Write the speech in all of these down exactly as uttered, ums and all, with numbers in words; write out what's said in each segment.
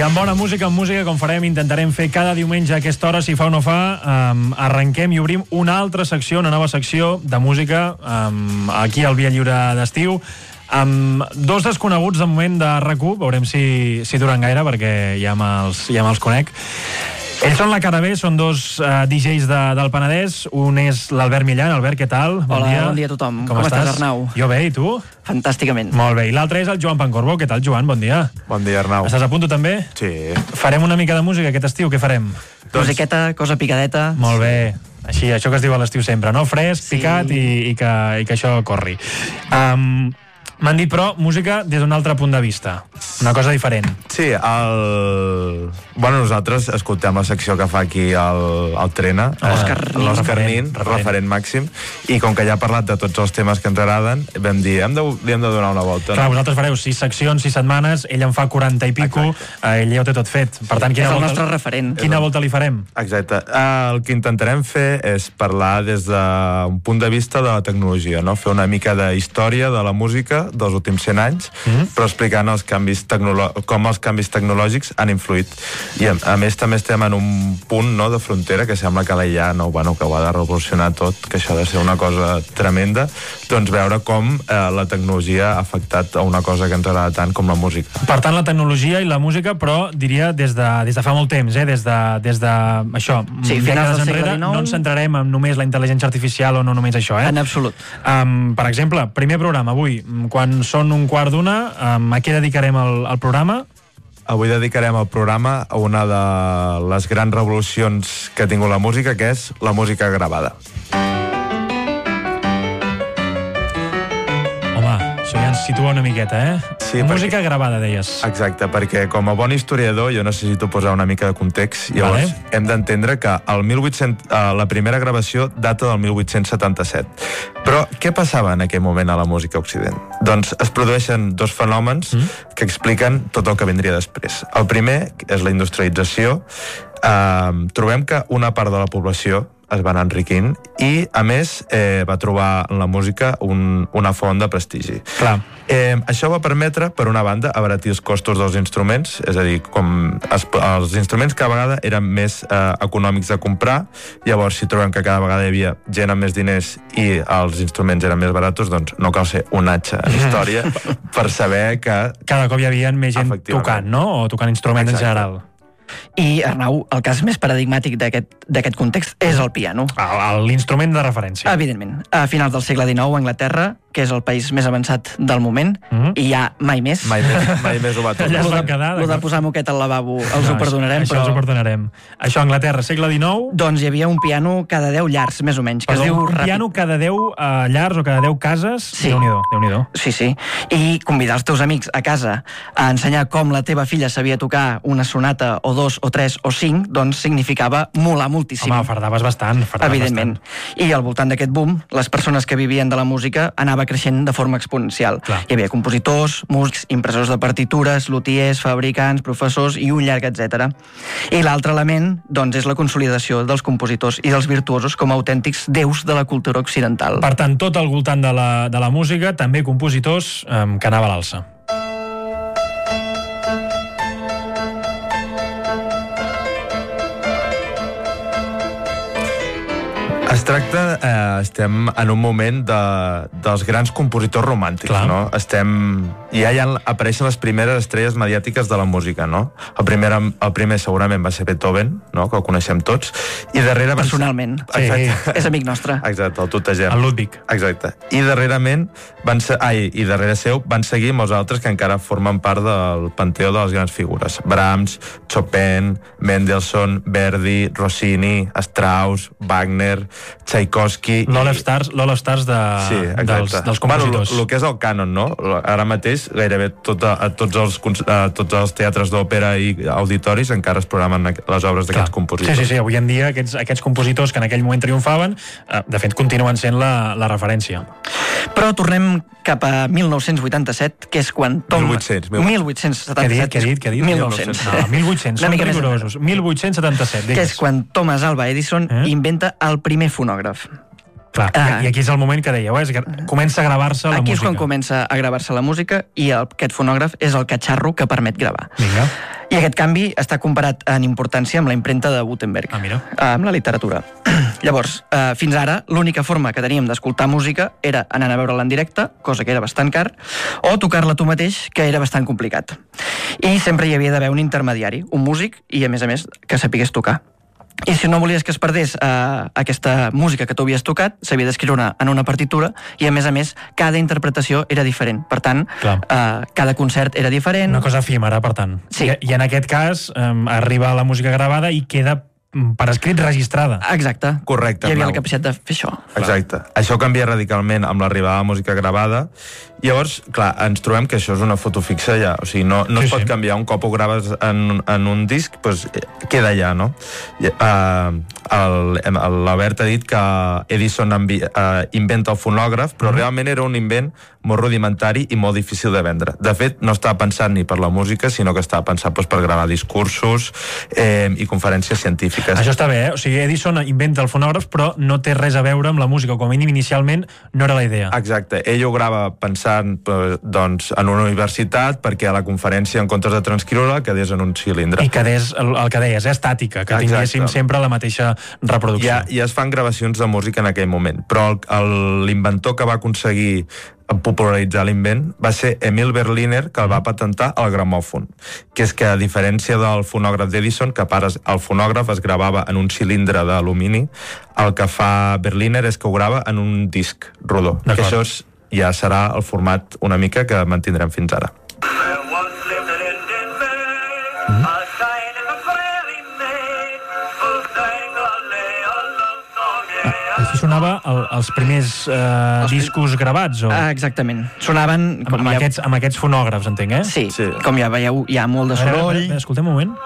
I amb bona música, amb música, com farem, intentarem fer cada diumenge a aquesta hora, si fa o no fa, um, arrenquem i obrim una altra secció, una nova secció de música, um, aquí al Via Lliure d'Estiu, amb dos desconeguts de moment de R A C U, veurem si, si duren gaire, perquè ja me'ls ja me'ls conec. Ells són la cara B, són dos uh, D Js de, del Penedès. Un és l'Albert Millan. Albert, què tal? Bon Hola, dia. bon dia a tothom. Com, Com estàs? estàs, Arnau? Jo bé, i tu? Fantàsticament. Molt bé. I l'altre és el Joan Pancorbo. Què tal, Joan? Bon dia. Bon dia, Arnau. Estàs a punt, tu també? Sí. Farem una mica de música aquest estiu, què farem? Doncs... Musiqueta, cosa picadeta. Molt bé. Així, això que es diu a l'estiu sempre, no? Fresc, Sí. picat i, i, que, i que això corri. Um, M'han dit, però, música des d'un altre punt de vista. Una cosa diferent. Sí, el... Bueno, nosaltres escoltem la secció que fa aquí el, el Trena. L'Òscar eh, Nin. L'Òscar Nin, Referent. referent màxim. I com que ja ha parlat de tots els temes que ens agraden, vam dir, hem de, li hem de donar una volta. Clar, No? vosaltres fareu sis seccions, sis setmanes, ell en fa quaranta i pico, eh, ell ja ho té tot fet. Per tant, És quina el volta, nostre referent. quina volta li farem? Exacte. Uh, el que intentarem fer és parlar des d'un punt de vista de la tecnologia, no? Fer una mica de història de la música dels últims cent anys, mm-hmm. però explicant els canvis tecnolo- com els canvis tecnològics han influït. I a, a més també estem en un punt, no, de frontera que sembla que la I A no, bueno, que ho ha de revolucionar tot, que això ha de ser una cosa tremenda, doncs veure com eh, la tecnologia ha afectat a una cosa que ens agrada tant com la música. Per tant, la tecnologia i la música, però diria des de, des de fa molt temps, eh? des de, des de això, Sí, finals dècades del segle enrere, dinou. no ens centrarem en només la intel·ligència artificial o no només això, eh? En absolut. Um, per exemple, primer programa avui, quan són un quart d'una, um, a què dedicarem el, el programa? Avui dedicarem el programa a una de les grans revolucions que ha tingut la música, que és la música gravada. Home, això ja ens situa una miqueta, eh? Sí, Música perquè- gravada, deies. Exacte, perquè com a bon historiador jo necessito posar una mica de context. Llavors, Vale. hem d'entendre que el mil vuit-cents, eh, la primera gravació data del mil vuit-cents setanta-set. Però què passava en aquell moment a la música a Occident? Doncs es produeixen dos fenòmens mm. que expliquen tot el que vindria després. El primer és la industrialització. Eh, trobem que una part de la població es va anar enriquint i, a més, eh, va trobar en la música un, una font de prestigi. Clar. Eh, això va permetre, per una banda, abaratir els costos dels instruments, és a dir, com es, els instruments cada vegada eren més eh, econòmics de comprar, llavors si trobem que cada vegada hi havia gent amb més diners i els instruments eren més baratos, doncs no cal ser un atxa en història per saber que... Cada cop hi havia més gent Efectivament. tocant, no? O tocant instruments Exacte. en general. I, Arnau, el cas més paradigmàtic d'aquest d'aquest context és el piano. El- L'instrument de referència. Evidentment. A finals del segle dinou, a Anglaterra, que és el país més avançat del moment, Mhm. i ja mai més. Mai més, mai més ho va Allà tornar. es Lo van de, quedar, lo de d'acord. posar moqueta al lavabo els No, ho perdonarem, això però... els ho perdonarem. Això, a Anglaterra, segle dinou, Doncs hi havia un piano cada deu llars, més o menys, que perdó, es diu... un Ràpid. piano cada deu uh, llars o cada deu cases. Sí. Déu-n'hi-do, Déu-n'hi-do. Sí, sí. I convidar els teus amics a casa a ensenyar com la teva filla sabia tocar una sonata o dos o tres o cinc, doncs significava molar moltíssim. Home, fardaves bastant. Fardaves Evidentment. Bastant. I al voltant d'aquest boom, les persones que vivien de la música anava creixent de forma exponencial. Clar. Hi havia compositors, músics, impressors de partitures, luthiers, fabricants, professors i un llarg etcètera. I l'altre element, doncs, és la consolidació dels compositors i dels virtuosos com a autèntics déus de la cultura occidental. Per tant, tot al voltant de la, de la música, també compositors um, que anava a l'alça. Es tracta, eh, estem en un moment de, dels grans compositors romàntics, Clar. no? Estem... Ja hi ha, apareixen les primeres estrelles mediàtiques de la música, no? El primer, el primer segurament va ser Beethoven, no? Que el coneixem tots, i darrere... van- Personalment. Sí. Exacte. És amic nostre. Exacte, el tutegem. El Ludwig. Exacte. I darrerament van ser, ai, i darrere seu van seguir molts altres que encara formen part del panteó de les grans figures. Brahms, Chopin, Mendelssohn, Verdi, Rossini, Strauss, Wagner, Tchaikovsky... L'All Stars, l'All Stars de, Sí, dels, dels compositors. Bueno, el que és el cànon, no? Ara mateix, gairebé tot a, a tots, els, cons- a tots els teatres d'òpera i auditoris encara es programen aqu- les obres Clar. d'aquests compositors. Sí, sí, sí, avui en dia aquests, aquests compositors que en aquell moment triomfaven, eh, de fet continuen sent la, la referència. Però tornem cap a mil nou-cents vuitanta-set, que és quan Tom... mil vuit-cents, mil- mil vuit-cents Què ha dit, què ha dit, què ha dit? mil nou-cents. No, mil vuit-cents, Una són mica més rigorosos. mil vuit-cents setanta-set, Que és digues. quan Thomas Alva Edison Eh? inventa el primer fonògraf. Clar, Ah. i aquí és el moment que dèieu, eh? És que comença a gravar-se la Aquí música. és quan comença a gravar-se la música i el, aquest fonògraf és el catxarro que permet gravar. Vinga. I aquest canvi està comparat en importància amb la impremta de Gutenberg, ah, mira. amb la literatura. Llavors, eh, fins ara, l'única forma que teníem d'escoltar música era anar a veure-la en directe, cosa que era bastant car, o tocar-la tu mateix, que era bastant complicat. I sempre hi havia d'haver un intermediari, un músic, i a més a més que sapigués tocar. I si no volies que es perdés eh, aquesta música que tu havies tocat, s'havia d'escriure en una partitura i, a més a més, cada interpretació era diferent. Per tant, eh, cada concert era diferent. Una cosa efímera, per tant. Sí. I, I en aquest cas eh, arriba la música gravada i queda per escrit registrada. Exacte. Correcte. Hi havia Arnau. la capacitat de fer això. Exacte. Clar. Això canvia radicalment amb l'arribada de música gravada. Llavors, clar, ens trobem que això és una foto fixa ja. O sigui, no, no sí, es pot sí. canviar. Un cop ho graves en, en un disc, doncs queda allà, no? Uh, L'Albert ha dit que Edison envi, uh, inventa el fonògraf, però mm. realment era un invent molt rudimentari i molt difícil de vendre. De fet, no estava pensat ni per la música, sinó que estava pensat doncs, per gravar discursos eh, i conferències científiques. Això està bé, eh? O sigui, Edison inventa el fonògraf, però no té res a veure amb la música, com a mínim inicialment no era la idea. Exacte. Ell ho grava pensant doncs, en una universitat perquè a la conferència, en comptes de transcriure-la, quedés en un cilindre. I quedés, el, el que deies, estàtica, que Exacte. tinguéssim sempre la mateixa reproducció. Ja, ja es fan gravacions de música en aquell moment, però l'inventor que va aconseguir popularitzar l'invent va ser Emil Berliner, que el va patentar al gramòfon, que és que a diferència del fonògraf d'Edison, que pares, el fonògraf es gravava en un cilindre d'alumini, el que fa Berliner és que ho grava en un disc rodó, que això és, ja serà el format una mica que mantindrem fins ara. Mm. Així sonava el, els primers eh, els discos gravats? O... Ah, exactament. Sonaven... Com amb, amb, ja... aquests, amb aquests fonògrafs, entenc, eh? Sí, sí. Com ja veieu, hi ha molt de soroll. A veure, a veure, escoltem un moment.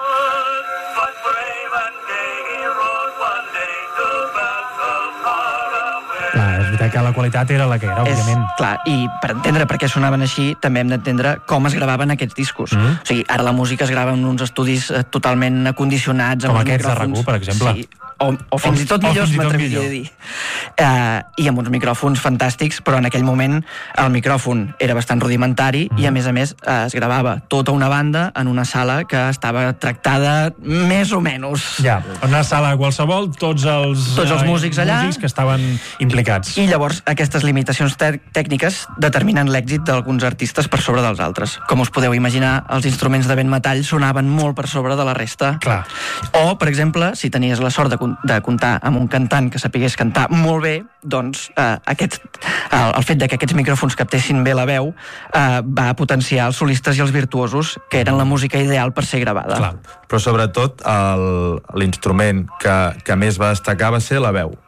Clar, és veritat que la qualitat era la que era, òbviament. És, clar, i per entendre per què sonaven així, també hem d'entendre com es gravaven aquests discos. Mm. O sigui, ara la música es grava en uns estudis eh, totalment acondicionats. Com amb aquests micròfons. de RAC u, per exemple. Sí. O, o fins o, i tot millors, m'atreviria a dir. Uh, I amb uns micròfons fantàstics, però en aquell moment el micròfon era bastant rudimentari mm. i, a més a més, uh, es gravava tota una banda en una sala que estava tractada més o menys. Ja, una sala qualsevol, tots els, tots els músics allà. músics que estaven implicats. I llavors aquestes limitacions tècniques determinen l'èxit d'alguns artistes per sobre dels altres. Com us podeu imaginar, els instruments de vent metall sonaven molt per sobre de la resta. Clar. O, per exemple, si tenies la sort de de comptar amb un cantant que sapigués cantar molt bé, doncs eh, aquest, el, el fet de que aquests micròfons captessin bé la veu eh, va potenciar els solistes i els virtuosos, que eren la música ideal per ser gravada. Clar. Però sobretot l'instrument que, que més va destacar va ser la veu.